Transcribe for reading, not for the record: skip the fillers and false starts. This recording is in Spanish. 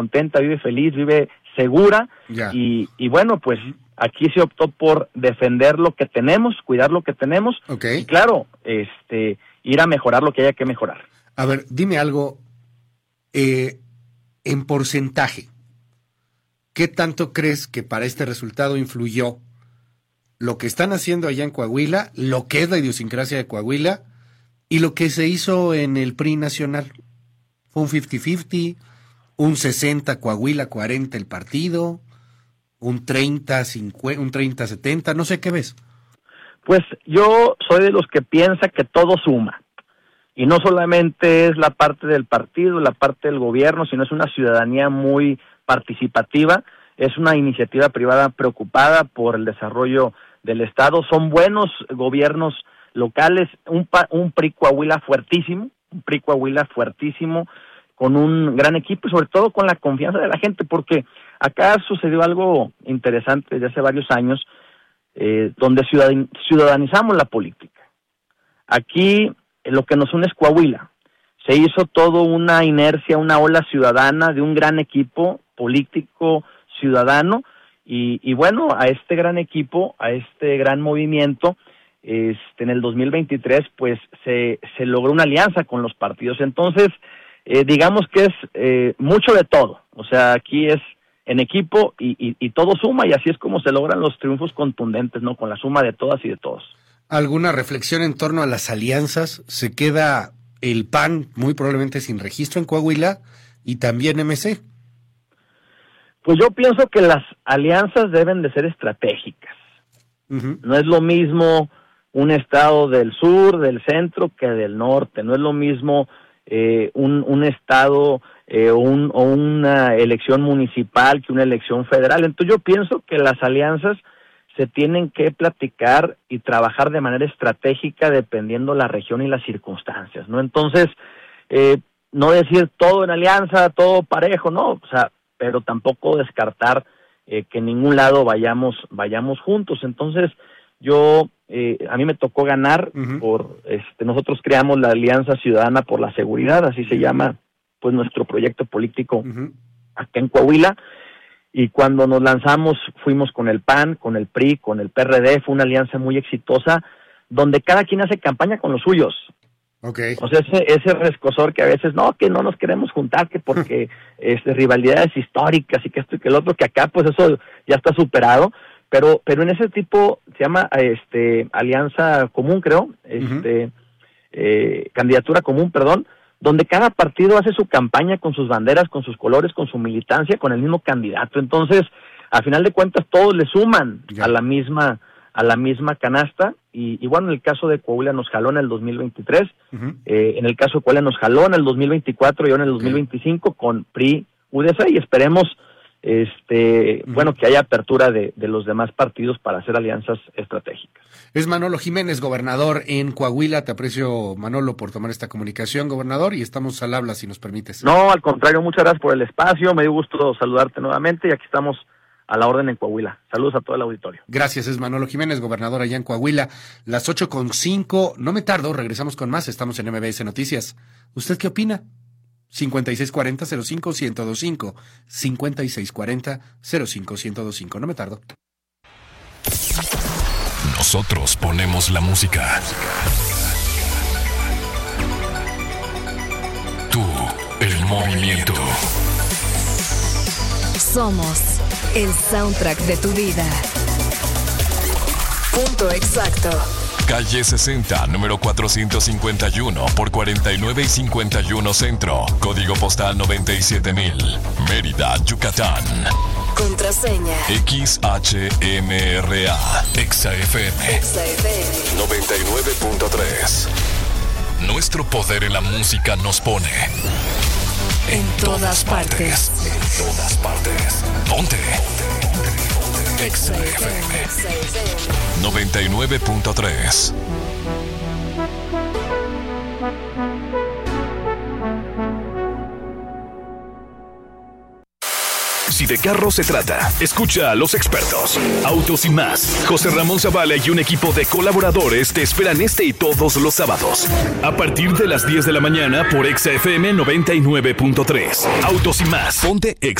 contenta, vive feliz, vive segura, y bueno, pues aquí se optó por defender lo que tenemos, cuidar lo que tenemos, y claro, ir a mejorar lo que haya que mejorar. A ver, dime algo, en porcentaje, ¿qué tanto crees que para este resultado influyó lo que están haciendo allá en Coahuila, lo que es la idiosincrasia de Coahuila, y lo que se hizo en el PRI nacional? ¿Fue un 50-50, un 60 Coahuila, 40 el partido, un 30-70, no sé qué ves? Pues yo soy de los que piensa que todo suma, y no solamente es la parte del partido, la parte del gobierno, sino es una ciudadanía muy participativa, es una iniciativa privada preocupada por el desarrollo del Estado, son buenos gobiernos locales, un PRI Coahuila fuertísimo, con un gran equipo y sobre todo con la confianza de la gente, porque acá sucedió algo interesante desde hace varios años, donde ciudadanizamos la política. Aquí lo que nos une es Coahuila. Se hizo todo una inercia, una ola ciudadana de un gran equipo político ciudadano, y bueno, a este gran equipo, a este gran movimiento, en el 2023 pues se logró una alianza con los partidos. Entonces, digamos que es mucho de todo, o sea, aquí es en equipo y todo suma, y así es como se logran los triunfos contundentes, ¿no? Con la suma de todas y de todos. ¿Alguna reflexión en torno a las alianzas? ¿Se queda el PAN muy probablemente sin registro en Coahuila y también MC? Pues yo pienso que las alianzas deben de ser estratégicas. Uh-huh. No es lo mismo un estado del sur, del centro, que del norte. No es lo mismo un estado o una elección municipal que una elección federal. Entonces yo pienso que las alianzas se tienen que platicar y trabajar de manera estratégica dependiendo la región y las circunstancias, ¿no? Entonces, no decir todo en alianza, todo parejo, no, o sea, pero tampoco descartar que en ningún lado vayamos juntos. Entonces, a mí me tocó ganar nosotros creamos la Alianza Ciudadana por la Seguridad, así se llama, pues, nuestro proyecto político acá en Coahuila, y cuando nos lanzamos fuimos con el PAN, con el PRI, con el PRD, fue una alianza muy exitosa, donde cada quien hace campaña con los suyos. Okay. O sea, ese rescosor que a veces, no, que no nos queremos juntar, que porque rivalidades históricas y que esto y que el otro, que acá pues eso ya está superado, pero en ese tipo se llama alianza común, creo, candidatura común, perdón, donde cada partido hace su campaña con sus banderas, con sus colores, con su militancia, con el mismo candidato. Entonces, a final de cuentas, todos le suman a la misma canasta, y bueno, en el caso de Coahuila nos jaló en el 2023, en el caso de Coahuila nos jaló en el 2024 y ahora en el 2025 con PRI, UDF, y esperemos bueno, que haya apertura de los demás partidos para hacer alianzas estratégicas. Es Manolo Jiménez, gobernador en Coahuila. Te aprecio, Manolo, por tomar esta comunicación, gobernador, y estamos al habla, si nos permites. No, al contrario, muchas gracias por el espacio, me dio gusto saludarte nuevamente, y aquí estamos a la orden en Coahuila. Saludos a todo el auditorio. Gracias, es Manolo Jiménez, gobernador allá en Coahuila. Las 8:05, no me tardo, regresamos con más, estamos en MBS Noticias. ¿Usted qué opina? 5640-05-1025, 5640-05-1025, no me tardo. Nosotros ponemos la música. Tú, el movimiento. Somos el soundtrack de tu vida. Punto exacto. Calle 60, número 451 por 49 y 51 Centro. Código postal 97000. Mérida, Yucatán. Contraseña XHMRA. XFM 99.3. Nuestro poder en la música nos pone en todas partes. En todas partes. Ponte. XFM 99.3. Si de carro se trata, escucha a los expertos. Autos y más. José Ramón Zavala y un equipo de colaboradores te esperan este y todos los sábados. A partir de las 10 de la mañana por Exa FM 99.3. Autos y más. Ponte Exa.